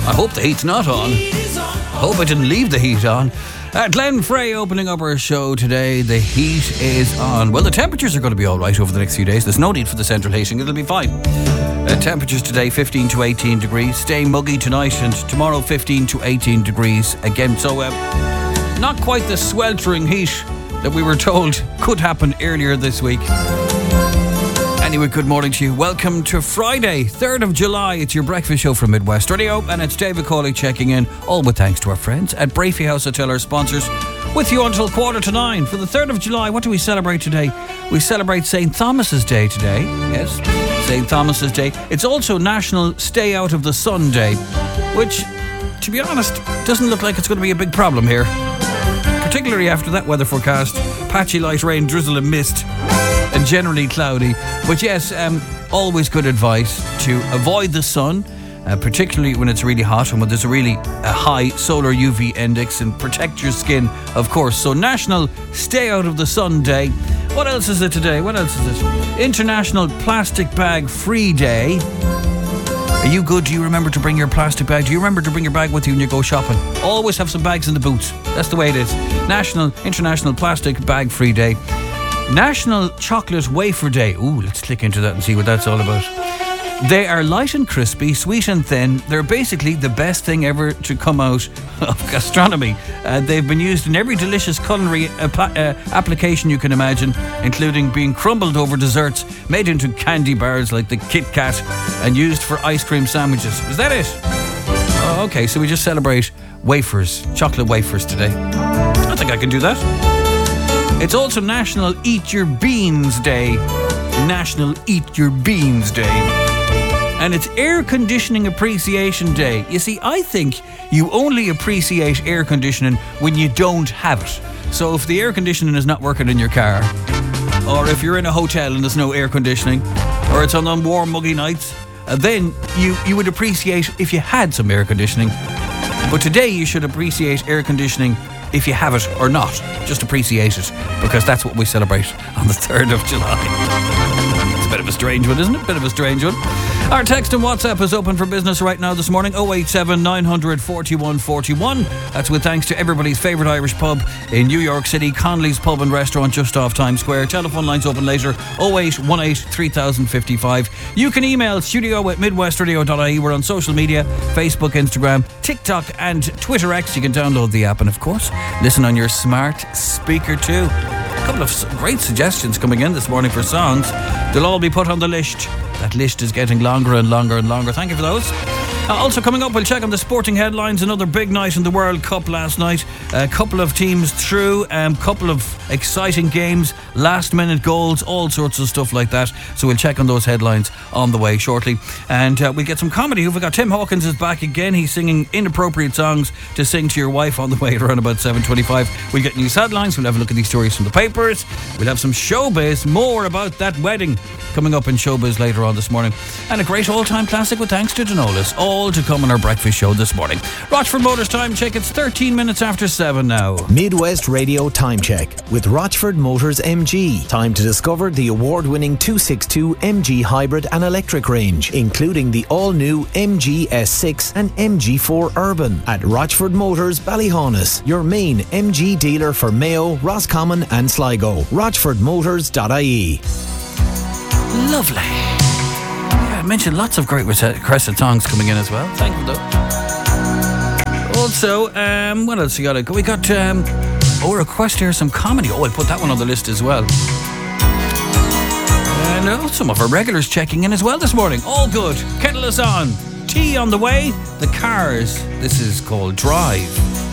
I hope the heat's not on. I hope I didn't leave the heat on. Glenn Frey opening up our show today. The heat is on. Well, the temperatures are going to be all right over the next few days. There's no need for the central heating. It'll be fine. Temperatures today 15 to 18 degrees. Staying muggy tonight, and tomorrow 15 to 18 degrees again. So not quite the sweltering heat that we were told could happen earlier this week. Anyway, good morning to you. Welcome to Friday, 3rd of July. It's your breakfast show from Midwest Radio, and it's David Cawley checking in, all with thanks to our friends at Brafey House Hotel, our sponsors, with you until 8:45. For the 3rd of July, what do we celebrate today? We celebrate St. Thomas's Day today. Yes, St. Thomas's Day. It's also National Stay Out of the Sun Day, which, to be honest, doesn't look like it's going to be a big problem here. Particularly after that weather forecast. Patchy light rain, drizzle and mist, and generally cloudy. But yes, always good advice to avoid the sun, particularly when it's really hot and when there's a really high solar UV index, and protect your skin, of course. So National Stay Out of the Sun Day. What else is it today? What else is it? International Plastic Bag Free Day. Are you good? Do you remember to bring your plastic bag? Do you remember to bring your bag with you when you go shopping? Always have some bags in the boots. That's the way it is. International Plastic Bag Free Day. National Chocolate Wafer Day. Ooh, let's click into that and see what that's all about. They are light and crispy, sweet and thin. They're basically the best thing ever to come out of gastronomy. They've been used in every delicious culinary application you can imagine, including being crumbled over desserts, made into candy bars like the Kit Kat, and used for ice cream sandwiches. Is that it? Oh, okay, so we just celebrate wafers, chocolate wafers today. I think I can do that. It's also National Eat Your Beans Day. National Eat Your Beans Day. And it's Air Conditioning Appreciation Day. You see, I think you only appreciate air conditioning when you don't have it. So if the air conditioning is not working in your car, or if you're in a hotel and there's no air conditioning, or it's on warm, muggy nights, then you would appreciate if you had some air conditioning. But today you should appreciate air conditioning if you have it or not. Just appreciate it, because that's what we celebrate on the 3rd of July. It's a bit of a strange one, isn't it? Bit of a strange one. Our text and WhatsApp is open for business right now this morning. 087 900 4141. That's with thanks to everybody's favourite Irish pub in New York City, Conley's Pub and Restaurant, just off Times Square. Telephone lines open later, 0818 3055. You can email studio@midwestradio.ie. We're on social media, Facebook, Instagram, TikTok and Twitter X. You can download the app and, of course, listen on your smart speaker too. A couple of great suggestions coming in this morning for songs. They'll all be put on the list. That list is getting longer and longer and longer. Thank you for those. Also coming up, we'll check on the sporting headlines. Another big night in the World Cup last night. A couple of teams through, couple of exciting games, last minute goals, all sorts of stuff like that. So we'll check on those headlines on the way shortly. And we'll get some comedy. We've got Tim Hawkins is back again. He's singing inappropriate songs to sing to your wife on the way around about 7:25. We'll get news headlines. We'll have a look at these stories from the papers. We'll have some showbiz, more about that wedding coming up in showbiz later on this morning. And a great all-time classic with thanks to Denolis. All to come on our breakfast show this morning. Rochford Motors time check. It's 13 minutes after 7 now. Midwest Radio time check with Rochford Motors MG. Time to discover the award-winning 262 MG hybrid and electric range, including the all-new MG S6 and MG4 Urban at Rochford Motors Ballyhaunis, your main MG dealer for Mayo, Roscommon and Sligo. RochfordMotors.ie. Lovely. I mentioned lots of great requested songs coming in as well. Thank you, though. Also, what else we got? We got a request here, some comedy. Oh, I'll put that one on the list as well. And some of our regulars checking in as well this morning. All good. Kettle is on. Tea on the way. The Cars. This is called Drive.